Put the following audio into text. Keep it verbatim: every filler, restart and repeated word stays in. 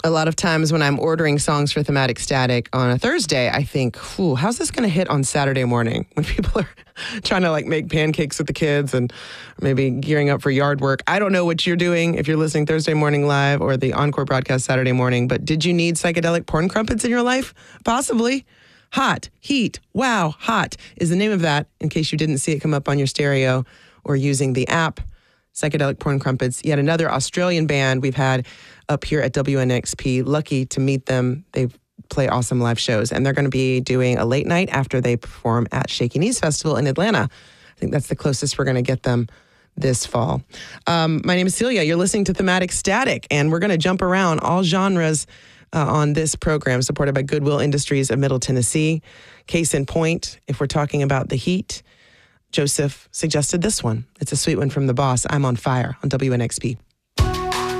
A lot of times when I'm ordering songs for Thematic Static on a Thursday, I think, "Ooh, how's this going to hit on Saturday morning?" When people are trying to like make pancakes with the kids and maybe gearing up for yard work. I don't know what you're doing if you're listening Thursday morning live or the encore broadcast Saturday morning, but did you need psychedelic porn crumpets in your life? Possibly. Hot, Heat, Wow, Hot is the name of that, in case you didn't see it come up on your stereo or using the app. Psychedelic Porn Crumpets, yet another Australian band we've had up here at W N X P. Lucky to meet them. They play awesome live shows, and they're going to be doing a late night after they perform at Shaky Knees Festival in Atlanta. I think that's the closest we're going to get them this fall. Um, my name is Celia. You're listening to Thematic Static, and we're going to jump around all genres uh, on this program, supported by Goodwill Industries of Middle Tennessee. Case in point, if we're talking about the heat, Joseph suggested this one. It's a sweet one from The Boss. I'm on Fire on W N X P.